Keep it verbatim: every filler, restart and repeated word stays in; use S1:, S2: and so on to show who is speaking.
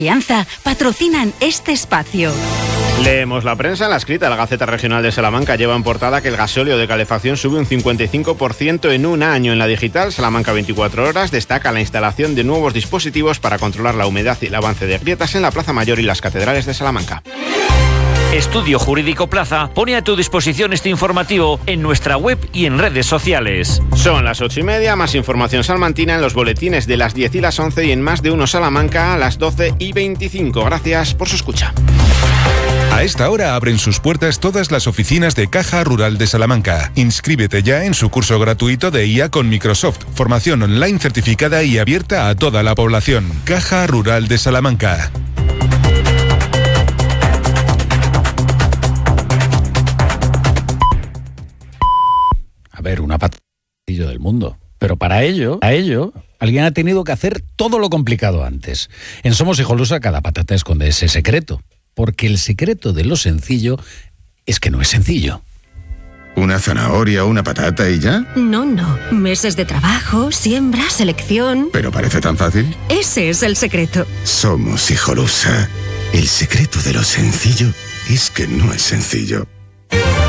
S1: Confianza patrocinan este espacio.
S2: Leemos la prensa. En la escrita, la Gaceta Regional de Salamanca lleva en portada que el gasóleo de calefacción sube un cincuenta y cinco por ciento en un año. En la digital, Salamanca veinticuatro horas destaca la instalación de nuevos dispositivos para controlar la humedad y el avance de grietas en la Plaza Mayor y las catedrales de Salamanca.
S3: Estudio Jurídico Plaza pone a tu disposición este informativo en nuestra web y en redes sociales.
S2: Son las ocho y media, más información salmantina en los boletines de las diez y las once y en Más de Uno Salamanca a las doce y veinticinco. Gracias por su escucha.
S4: A esta hora abren sus puertas todas las oficinas de Caja Rural de Salamanca. Inscríbete ya en su curso gratuito de I A con Microsoft. Formación online certificada y abierta a toda la población. Caja Rural de Salamanca.
S5: A ver, una patilla del mundo. Pero para ello, a ello, alguien ha tenido que hacer todo lo complicado antes. En Somos Hijolusa cada patata esconde ese secreto. Porque el secreto de lo sencillo es que no es sencillo.
S6: ¿Una zanahoria o una patata y ya?
S7: No, no. Meses de trabajo, siembra, selección...
S6: ¿Pero parece tan fácil?
S7: Ese es el secreto.
S6: Somos Hijolusa. El secreto de lo sencillo es que no es sencillo.